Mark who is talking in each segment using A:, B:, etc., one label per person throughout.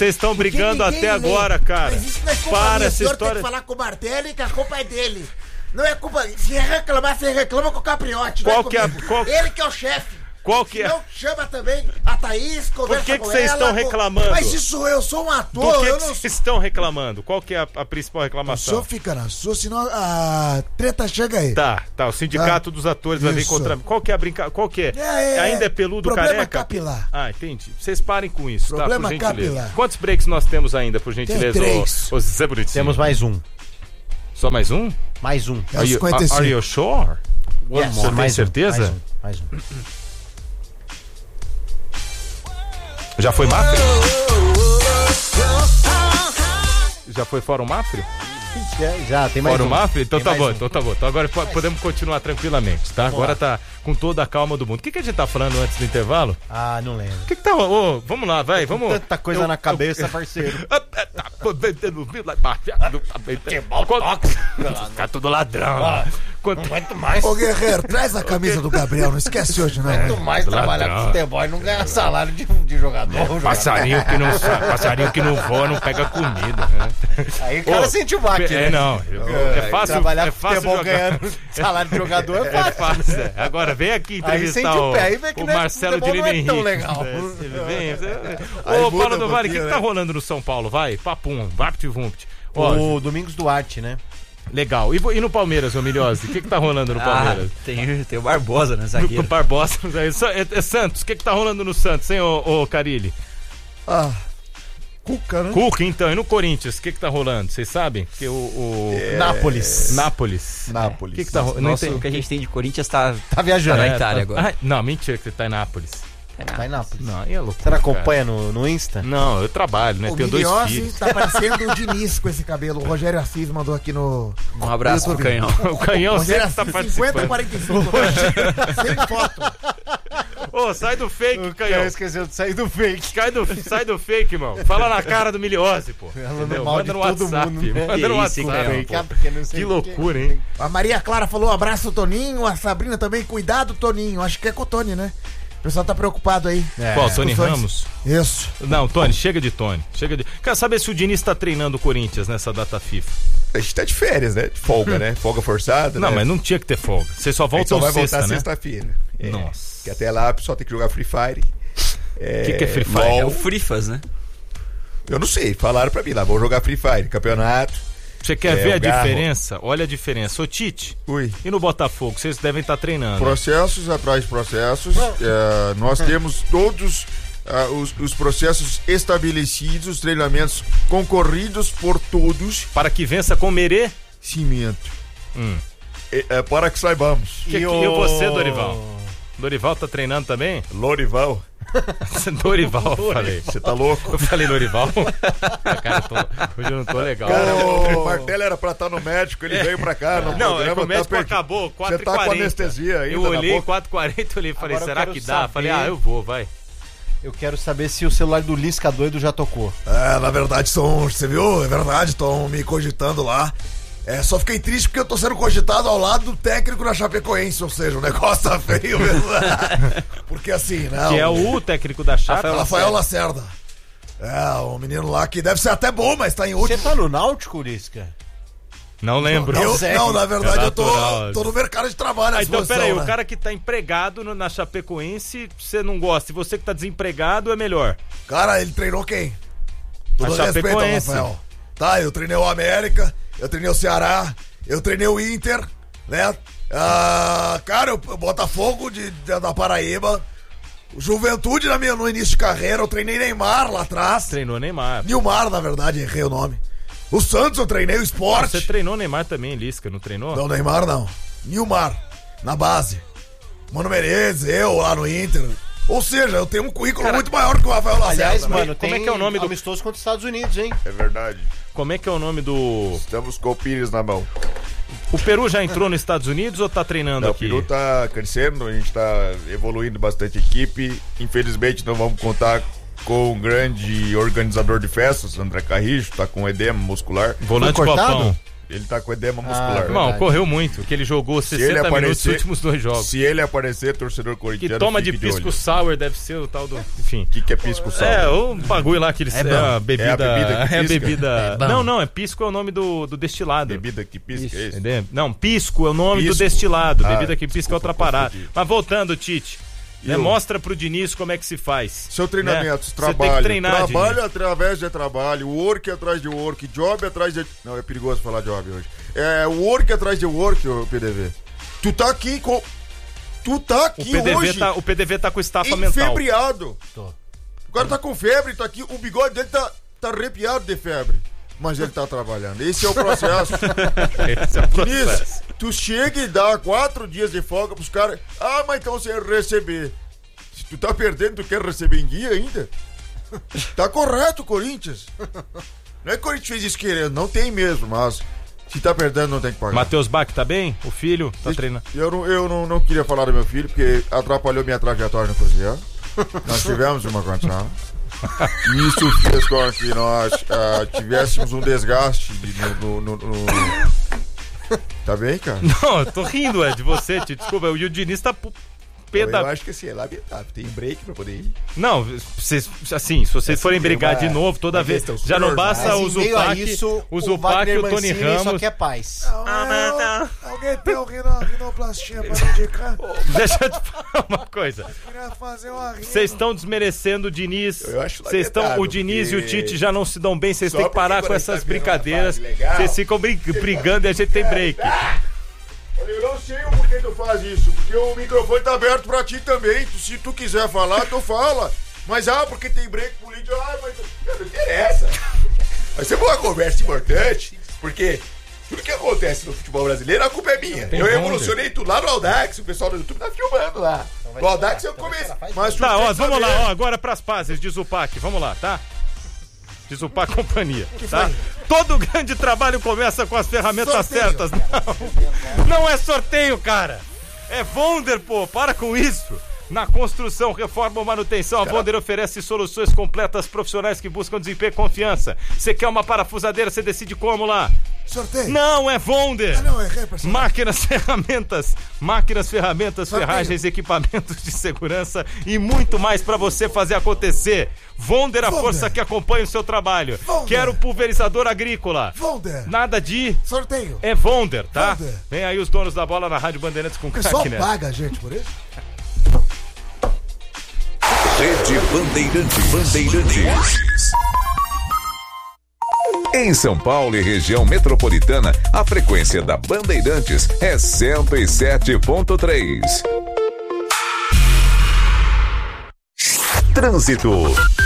A: vocês estão brigando até agora, cara.
B: Mas isso não é culpa
A: Para
B: minha,
A: essa
B: o senhor
A: história.
B: tem que falar com o Martelli, que a culpa é dele. Não é culpa... Se reclamar, você reclama com o Capriotti.
A: Qual que é...
B: Ele que é o chefe.
A: Qual que é?
B: Não chama também a Thaís, conversa
A: Por que
B: com
A: vocês
B: ela,
A: estão reclamando?
B: Mas isso eu sou um ator,
A: Do que
B: eu não
A: vocês estão reclamando? Qual que é a principal
B: O
A: reclamação?
B: senhor fica na sua, senão a treta chega aí.
A: Tá, o sindicato dos atores vai vir
B: Isso.
A: contra mim. Qual que é a brincadeira? Qual que é? Ainda é peludo
B: problema
A: careca?
B: capilar.
A: Ah, entendi. Vocês parem com isso,
B: Problema
A: tá? Por gentileza.
B: capilar.
A: Quantos breaks nós temos ainda, por gentileza?
B: Tem 3.
A: Ô Zé Bonitinho.
C: Temos mais um.
A: Só mais um?
C: Mais um.
B: É o 55.
A: Are you sure?
C: Yes,
A: Você tem
C: mais um,
A: certeza?
C: Mais um.
A: Já foi Maprio? Já foi Fórum Maprio?
C: Já, tem mais
A: Fórum
C: um.
A: Maprio? Então
C: Tem
A: tá
C: mais
A: bom,
C: um.
A: então tá bom. Então agora podemos continuar tranquilamente, tá? Agora tá com toda a calma do mundo. O que a gente tá falando antes do intervalo?
C: Ah, não lembro.
A: O que tá... Ô, vamos lá, vai, vamos...
C: Tanta coisa na cabeça, parceiro.
A: Tá tudo ladrão.
C: Não aguento mais.
B: Ô, Guerreiro, traz a camisa do Gabriel, não esquece hoje, não.
C: Quanto mais trabalhar com futebol e não ganhar salário de jogador.
A: Passarinho que não voa não pega comida, né?
C: Aí o cara sente o baque, né?
A: Não. É fácil.
C: Trabalhar
A: É
C: com
A: fácil
C: futebol
A: jogar.
C: ganhando salário de jogador é
A: É
C: fácil.
A: fácil. Agora vem aqui
C: Aí
A: entrevistar
C: sente o pé, aí vê que
A: o
C: né,
A: Marcelo de
C: futebol não
A: Lima
C: é tão
A: Henrique.
C: legal.
A: Ele vem.
B: Aí
A: Ô,
B: muda
A: Paulo do Vale, o que
B: pouquinho,
A: tá
B: né?
A: rolando no São Paulo? Vai, papum, vapt-vumpt. Ó,
C: O Domingos Duarte, né?
A: legal. E no Palmeiras, ô Milhose? O que tá rolando no Palmeiras?
D: Tem o Barbosa, né,
A: No
D: zagueiro?
A: Barbosa. É Santos. O que tá rolando no Santos, hein, ô Carilli?
B: Ah, Cuca, né?
A: Cuca, então. E no Corinthians, o que tá rolando? Vocês sabem? Que
C: Nápoles.
A: Nápoles.
B: Nápoles.
A: O que tá rolando?
D: Nossa, o que a gente tem de Corinthians tá
C: Tá viajando.
D: na Itália agora.
A: Ah, não, mentira que você tá em Nápoles.
C: Tá em Nápoles.
A: Não, aí é loucura.
C: Você não acompanha no Insta?
A: Cara. Não, eu trabalho, né?
B: O
A: Tenho 2
B: Miliossi
A: filhos.
B: tá parecendo o Diniz com esse cabelo. O Rogério Assis mandou aqui no...
D: Um abraço pro Canhão.
A: O Canhão
B: Rogério
A: sempre tá
B: Assis, 50
A: participando.
B: 45. Sem foto.
A: Ô, sai do fake,
C: Eu
A: Canhão.
C: esqueceu de sair do fake.
A: Sai do fake, irmão. Fala na cara do Miliose, pô.
C: Falando
A: Entendeu?
C: mal
A: Manda
C: de
A: no
C: todo
A: WhatsApp.
C: mundo, né?
A: Manda no
D: Que isso, hein,
A: WhatsApp.
D: Canhão,
A: pô.
C: Ah, porque não sei
A: Que
C: o
A: loucura, hein?
B: A Maria Clara falou, abraço, Toninho. A Sabrina também, cuidado, Toninho. Acho que é com o Tony, né? O pessoal tá preocupado aí.
A: Qual, Tony
B: Os dois.
A: Ramos?
B: Isso.
A: Não, Tony, chega de Tony. Quero saber se o Diniz tá treinando o Corinthians nessa data FIFA.
E: A gente tá de férias, né? De folga, né? Folga forçada,
A: Não,
E: né?
A: mas não tinha que ter folga. Você só
E: A gente
A: volta
E: só vai
A: sexta,
E: voltar
A: né?
E: sexta-feira. É,
A: Nossa.
E: Que até lá o pessoal tem que jogar Free Fire.
A: O que é Free Fire?
E: LOL.
D: É o Frifas, né?
E: Eu não sei, falaram pra mim lá, vou jogar Free Fire, campeonato.
A: Você quer
E: É,
A: ver a
E: o Garro.
A: diferença? Olha a diferença. Ô, Tite,
E: Ui.
A: e no Botafogo? Vocês devem estar treinando.
E: Processos atrás de processos. Nós temos todos os processos estabelecidos, os treinamentos concorridos por todos.
A: Para que vença com Merê?
E: Cimento. Para que saibamos.
A: E você, Dorival? Dorival tá treinando também?
E: Lorival,
A: Dorival, eu falei.
E: você tá louco?
A: Eu falei Lorival. Cara, hoje eu não tô legal.
E: Cara, o Martelo era pra estar no médico, ele veio pra cá. No
A: Não,
E: programa,
A: o médico
E: tá perdido.
A: acabou, 4h40.
E: Você tá com anestesia ainda
A: Eu
E: na
A: olhei,
E: boca?
A: 4h40, olhei e falei,
C: Agora eu
A: será
C: quero
A: que dá?
C: saber-
A: Falei, eu vou, vai.
C: Eu quero saber se o celular do Lisca doido já tocou.
B: Na verdade, você viu? É verdade, estão me cogitando lá. Só fiquei triste porque eu tô sendo cogitado ao lado do técnico da Chapecoense, ou seja, o negócio tá feio mesmo. Porque assim, né?
A: Que é o técnico da Chape.
B: Rafael Lacerda. O menino lá que deve ser até bom, mas tá em último.
C: Você tá no Náutico, Lisca?
A: Não lembro.
B: Não, na verdade
A: É
B: eu
A: natural.
B: tô no mercado de trabalho. à
A: Então,
B: disposição,
A: peraí,
B: né?
A: o cara que tá empregado na Chapecoense, você não gosta. E você que tá desempregado, é melhor.
B: Cara, ele treinou quem? Todo
A: A
B: respeito ao
A: Chapecoense.
B: Rafael. Tá, eu treinei o América, eu treinei o Ceará, eu treinei o Inter, né? Cara, o Botafogo da Paraíba, Juventude no início de carreira, eu treinei Neymar lá atrás.
A: Treinou Neymar.
B: Nilmar, na verdade, errei o nome. O Santos eu treinei o Sport.
A: Você treinou Neymar também, Lisca, não treinou?
B: Não, Neymar não. Nilmar, na base. Mano Menezes, eu lá no Inter. Ou seja, eu tenho um currículo muito maior que o Rafael Lacerda.
C: Aliás,
B: né?
C: mano,
A: Como
C: tem
A: é que é o nome do-
C: amistoso contra os Estados Unidos, hein?
E: É verdade.
A: Como é que é o nome do...
E: Estamos com o Pires na mão.
A: O Peru já entrou nos Estados Unidos ou tá treinando
E: Não, o
A: aqui?
E: Peru tá crescendo, a gente tá evoluindo bastante a equipe. Infelizmente não vamos contar com um grande organizador de festas, André Carrijo, tá com edema muscular.
A: Volante
C: Foi cortado?
A: Copão.
E: Ele tá com edema muscular.
A: Não, correu muito, que ele jogou 60 minutos nos últimos 2 jogos.
E: Se ele aparecer, torcedor corintiano,
A: que toma de
E: fique
A: pisco
E: olho.
A: sour, deve ser o tal do... Enfim.
E: O que é pisco sour?
A: É, o bagulho lá que eles... É a bebida...
E: É a bebida que
A: É a
E: pisca?
A: bebida... Não, é pisco é o nome do destilado.
E: Bebida que pisca, é isso?
A: Entendeu? Não, pisco é o nome
E: Pisco.
A: do destilado.
E: Ah,
A: Bebida que pisca é outra parada.
E: confundi.
A: Mas voltando, Tite, né,
E: Eu?
A: mostra pro Diniz como é que se faz.
E: Seu treinamento,
A: Você
E: trabalho.
A: tem que treinar,
E: Trabalho
A: Diniz.
E: através de trabalho, work atrás de work, job atrás de... Não, é perigoso falar job hoje. É work atrás de work, ô PDV. Tu tá aqui com... Tu tá aqui hoje.
A: O PDV tá com estafa mental.
E: Enfebriado. O cara tá com febre, tá aqui, o bigode dele tá arrepiado de febre. Mas ele tá trabalhando. Esse é o processo.
A: Esse é o
E: Diniz,
A: processo.
E: tu chega e dá 4 dias de folga pros caras. Ah, mas então você receber. Se tu tá perdendo, tu quer receber em dia ainda? Tá correto, Corinthians. Não é que o Corinthians fez isso querendo, não tem mesmo, mas se tá perdendo, não tem que pagar.
A: Matheus Bach tá bem? O filho tá treinando.
E: Eu não queria falar do meu filho, porque atrapalhou minha trajetória no Cruzeiro. Nós tivemos uma condição. Isso fez com que nós tivéssemos um desgaste Tá bem, cara?
A: Não, eu tô rindo, de você, Tite. Desculpa, e o Diniz tá
B: Eu acho que assim, é lamentável. Tem break pra poder ir.
A: Não, vocês, assim, se vocês forem brigar de novo toda vez, já não basta o Zupac e o Tony Ramos.
C: Só quer paz.
B: Alguém tem um rinoplastia pra me indicar?
A: Deixa eu te falar uma coisa.
B: Queria fazer uma
A: Vocês estão desmerecendo o Diniz.
B: Eu acho
A: Vocês estão,
B: lamentável,
A: o Diniz e o
B: porque-
A: Tite já não se dão bem. Vocês
B: Só
A: têm que parar
B: porque
A: com
B: quando a gente
A: essas
B: tá vivendo uma
A: brincadeiras.
B: fase legal-
A: Vocês ficam brigando e a gente tem break.
E: Eu não sei o porquê tu faz isso, porque o microfone tá aberto pra ti também. Se tu quiser falar, tu fala. Mas porque tem break político, mas não interessa.
B: Vai ser uma conversa importante, porque tudo que acontece no futebol brasileiro, a culpa é minha. Eu evolucionei tudo lá no Audax, o pessoal do YouTube tá filmando lá. No Audax eu comecei.
E: Mas
A: Tá, ó, vamos lá, ó, agora pras pazes de Zupac. Vamos lá, tá? De Zupac Companhia, tá? Todo grande trabalho começa com as ferramentas
B: Sorteio.
A: certas. Não é sorteio, cara. É Vonder, pô, para com isso. Na construção, reforma ou manutenção, a Vonder oferece soluções completas profissionais que buscam desempenho e confiança. Você quer uma parafusadeira, você decide como lá.
B: Sorteio.
A: Não, é Vonder.
B: Não, errei, pessoal.
A: Máquinas, ferramentas, ferragens, equipamentos de segurança e muito mais pra você fazer acontecer. Vonder, a
B: Vonder.
A: força que acompanha o seu trabalho.
B: Vonder.
A: Quero pulverizador agrícola.
B: Vonder.
A: Nada de...
B: Sorteio.
A: É Vonder, tá?
B: Vonder.
A: Vem aí os donos da bola na Rádio Bandeirantes com
B: O pessoal
A: craque, né?
B: paga a gente por isso?
F: Rede Bandeirantes. Em São Paulo e região metropolitana, a frequência da Bandeirantes é 107.3. Trânsito.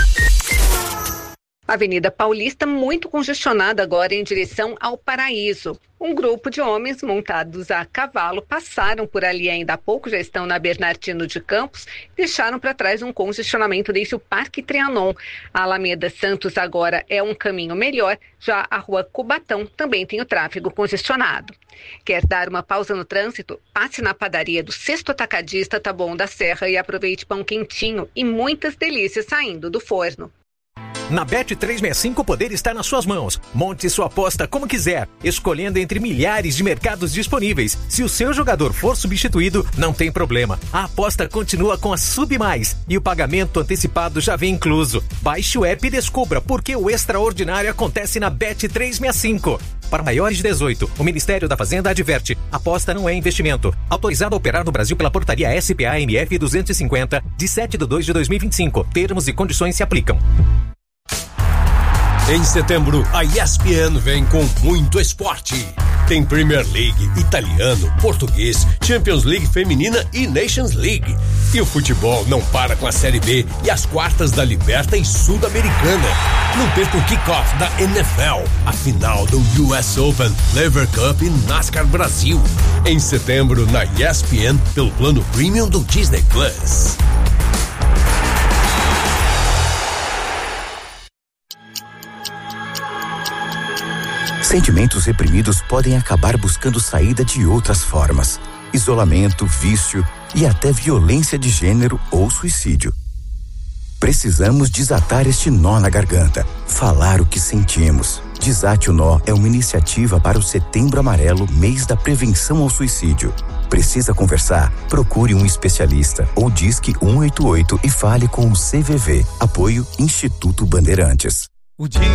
G: Avenida Paulista muito congestionada agora em direção ao Paraíso. Um grupo de homens montados a cavalo passaram por ali ainda há pouco, já estão na Bernardino de Campos, deixaram para trás um congestionamento desde o Parque Trianon. A Alameda Santos agora é um caminho melhor, já a Rua Cubatão também tem o tráfego congestionado. Quer dar uma pausa no trânsito? Passe na padaria do Sexto Atacadista Taboão da Serra e aproveite pão quentinho e muitas delícias saindo do forno.
H: Na Bet365 o poder está nas suas mãos. Monte sua aposta como quiser, escolhendo entre milhares de mercados disponíveis. Se o seu jogador for substituído, não tem problema. A aposta continua com a Submais e o pagamento antecipado já vem incluso. Baixe o app e descubra por que o extraordinário acontece na Bet365. Para maiores de 18, o Ministério da Fazenda adverte: aposta não é investimento. Autorizado a operar no Brasil pela portaria SPA-MF 250, de 7/2/2025. Termos e condições se aplicam.
I: Em setembro, a ESPN vem com muito esporte. Tem Premier League, italiano, português, Champions League feminina e Nations League. E o futebol não para com a Série B e as quartas da Liberta e Sul-Americana. Não perca o kickoff da NFL, a final do US Open, Lever Cup e NASCAR Brasil. Em setembro, na ESPN, pelo plano Premium do Disney Plus.
J: Sentimentos reprimidos podem acabar buscando saída de outras formas: isolamento, vício e até violência de gênero ou suicídio. Precisamos desatar este nó na garganta, falar o que sentimos, Desate o Nó é uma iniciativa para o Setembro Amarelo, mês da prevenção ao suicídio. Precisa conversar? Procure um especialista ou disque 188 e fale com o CVV. Apoio Instituto Bandeirantes.
K: O dia